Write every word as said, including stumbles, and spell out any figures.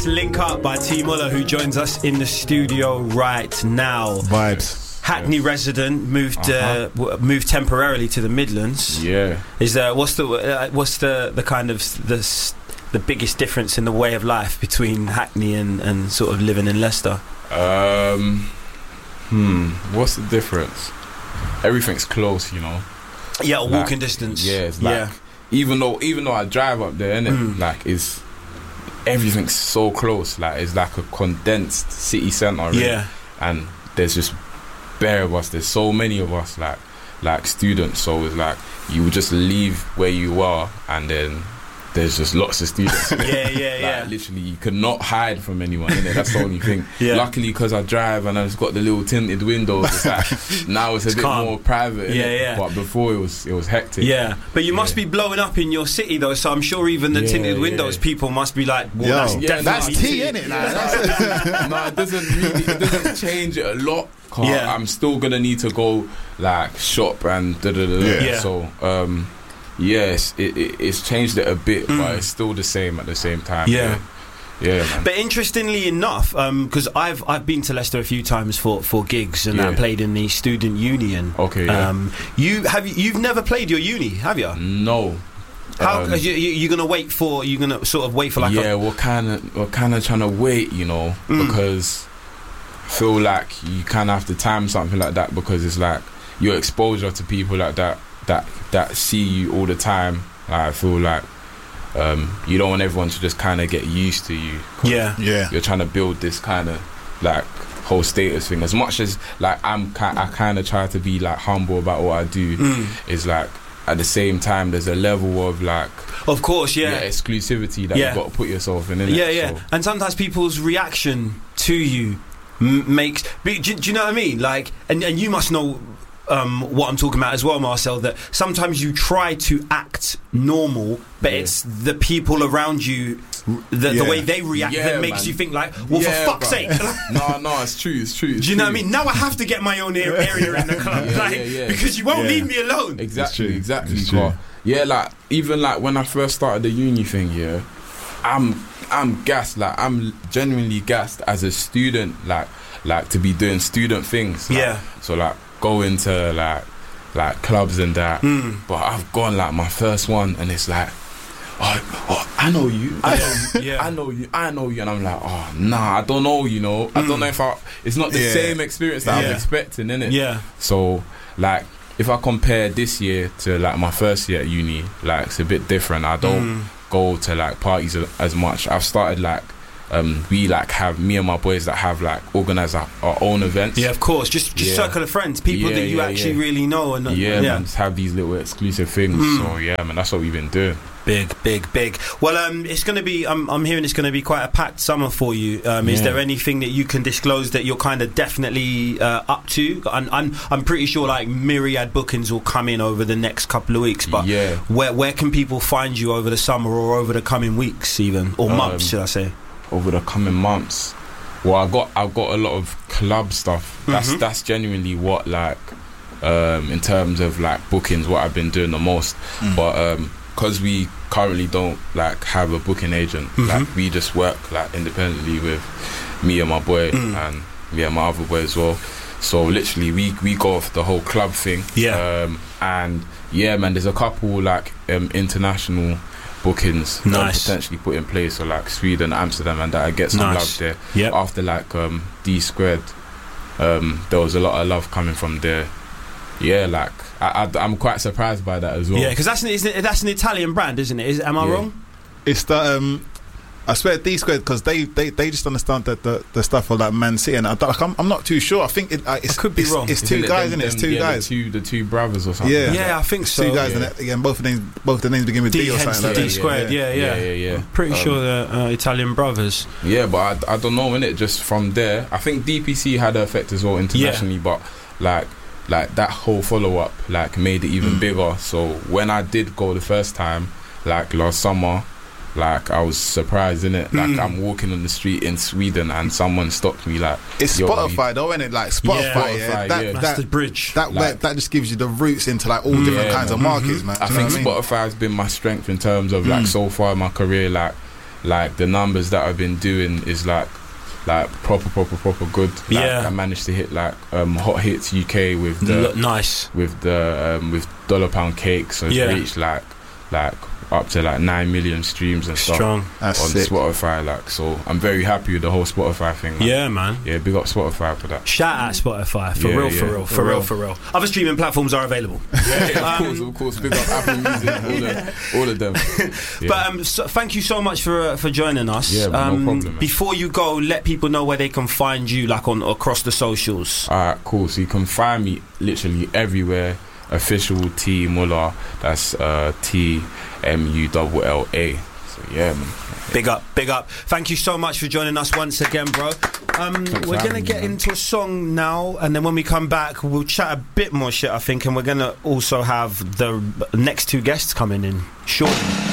Link Up by T Muller, who joins us in the studio right now. Vibes. Hackney yes. resident, moved uh-huh. uh, moved temporarily to the Midlands. Yeah. Is there what's the uh, what's the the kind of the the biggest difference in the way of life between Hackney and, and sort of living in Leicester? Um. Hmm. What's the difference? Everything's close, you know. Yeah, like, walking distance. Yeah, it's like yeah. even though even though I drive up there, innit, mm. like it's. Everything's so close, like it's like a condensed city centre, really. Yeah. And there's just bare of us. There's so many of us, like like students. So it's like you would just leave where you are, and then there's just lots of students. yeah, yeah, like, yeah. Literally, you cannot hide from anyone. Innit? That's the only thing. Yeah. Luckily, because I drive and I've got the little tinted windows, it's like, now it's a it's bit calm. more private. Yeah, innit? yeah. But before it was it was hectic. Yeah, but you must yeah. be blowing up in your city though. So I'm sure even the yeah, tinted yeah. windows people must be like, well, Yo, that's yeah, definitely that's tea, innit? Yeah. No, it doesn't really. It doesn't change it a lot. Cause Yeah. I'm still gonna need to go like shop and da da da. Yeah. Yeah. So um, yes, it, it it's changed it a bit, Mm. but it's still the same at the same time. Yeah. Yeah, yeah man. But interestingly enough, because um, I've I've been to Leicester a few times for, for gigs and Yeah. I played in the student union. Okay. Yeah. Um, you have you, you've never played your uni, have you? No. How Um, are you, you, you're gonna wait for? You're gonna sort of wait for like yeah, a, we're kind of we're kind of trying to wait, you know, Mm. because I feel like you kind of have to time something like that, because it's like your exposure to people like that that that see you all the time. Like, I feel like um, you don't want everyone to just kind of get used to you. 'Cause yeah Yeah. you're trying to build this kind of like whole status thing. As much as like I'm, ki- I kind of try to be like humble about what I do. Mm. Is like at the same time there's a level of like of course yeah yeah, exclusivity that Yeah. you've got to put yourself in. Innit? yeah yeah So, and sometimes people's reaction to you m- makes do, do you know what I mean, like, and, and you must know um, what I'm talking about as well, Marcel, that sometimes you try to act normal but Yeah. it's the people around you, the, Yeah. the way they react Yeah, that makes man. you think like, well, Yeah, for fuck's bro. sake. no, no, it's true, it's true. It's Do you know true. what I mean? Now I have to get my own area area in the club, Yeah, like, yeah, yeah. because you won't Yeah. leave me alone. Exactly, true. exactly. It's true. But yeah, like even like when I first started the uni thing, yeah, I'm I'm gassed. Like I'm genuinely gassed as a student, like like to be doing student things. Like, Yeah. So like going to like like clubs and that. Mm. But I've gone like my first one, and it's like, oh, oh I know you, I know you, Yeah. I know you, I know you, and I'm like, oh nah, I don't know, you know, I don't know if I. It's not the Yeah. same experience that Yeah. I'm expecting, innit? Yeah. So like if I compare this year to like my first year at uni, like it's a bit different. I don't Mm. go to like parties a- as much. I've started like um we like have me and my boys that have like organise our, our own events. Yeah, of course. Just just Yeah. circle of friends, people Yeah, that you yeah, actually yeah. really know, and Yeah, man, just have these little exclusive things. Mm. So yeah, man, that's what we've been doing. Big, big, big. Well, um, it's going to be. I'm, I'm hearing it's going to be quite a packed summer for you. Um, Is Yeah. there anything that you can disclose that you're kind of definitely uh, up to? I'm, I'm, I'm pretty sure like myriad bookings will come in over the next couple of weeks. But Yeah. where, where can people find you over the summer or over the coming weeks, even or Um, months, should I say? Over the coming months, well, I got I've got a lot of club stuff. That's Mhm. that's genuinely what like um, in terms of like bookings, what I've been doing the most. Mm. But um, because we currently don't like have a booking agent, Mhm. like we just work like independently with me and my boy Mm. and yeah my other boy as well. So literally we we go off the whole club thing. Yeah. Um, and yeah, man, there's a couple like um, international bookings that Nice. potentially put in place, so like Sweden, Amsterdam, and that I get some Nice. love there. Yep. After like um, D squared, um, there was a lot of love coming from there. Yeah, like I, I, I'm quite surprised by that as well. Yeah, because that's an, isn't it, that's an Italian brand, isn't it? Is, am I Yeah. wrong? It's the um, I swear D squared, because they, they, they just understand that the, the stuff of like Man City, and I don't, like, I'm I'm not too sure. I think it, uh, it's, I could be it's, wrong. It's Isn't two it guys, them- isn't it? It's them- two yeah, guys. The two, the two brothers or something. Yeah. like Yeah, that. I think so. Two guys, Yeah. and again, both of the names both the names begin with D, D, or hence something the like D that. squared. Yeah, yeah. yeah, yeah, yeah. Pretty Um, sure they're uh, Italian brothers. Yeah, but I, I don't know, innit? Just from there, I think D P C had an effect as well internationally, but like like that whole follow up like made it even Mm. bigger. So when I did go the first time, like last summer, like I was surprised, innit? Like Mm. I'm walking on the street in Sweden and someone stopped me like, It's yo, Spotify, though, isn't it? Like Spotify, Yeah. yeah. Spotify, that, yeah. That's that, the bridge. that, Like- that just gives you the roots into like all different Yeah, kinds of man. markets, man. I Do you know think what I mean? Spotify has been my strength in terms of like Mm. so far in my career, like like the numbers that I've been doing is like like proper proper proper good. Like, Yeah. I managed to hit like um, Hot Hits U K with the Look nice. with the um, with Dollar Pound Cake, so it's Yeah. reached like like up to like nine million streams and stuff Strong. That's on sick. Spotify. Like, so I'm very happy with the whole Spotify thing. Like, Yeah, man. yeah, big up Spotify for that. Shout out Spotify. For Yeah, real, yeah. for real, for, For real, real. for real. Other streaming platforms are available. Yeah, of Um, course, of course. Big up Apple Music, all of, all of them. Yeah. But um, so, thank you so much for uh, for joining us. Yeah, no um, problem, man. Before you go, let people know where they can find you, like on across the socials. Alright, cool. So you can find me literally everywhere. Official T Muller. That's uh, T M U L L A. So yeah, man. Big up, big up. Thank you so much for joining us once again, bro. Um, Thanks we're for gonna having get me, man. into a song now, and then when we come back, we'll chat a bit more shit, I think, and we're gonna also have the next two guests coming in shortly.